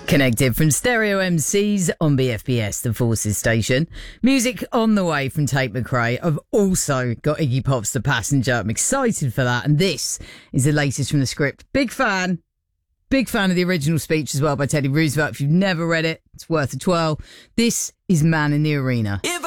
Connected from Stereo MCs on BFBS, the Forces station. Music on the way from Tate McRae. I've also got Iggy Pop's The Passenger. I'm excited for that. And this is the latest from the script. Big fan of the original speech as well by Teddy Roosevelt. If you've never read it, it's worth a twirl. This is Man in the Arena.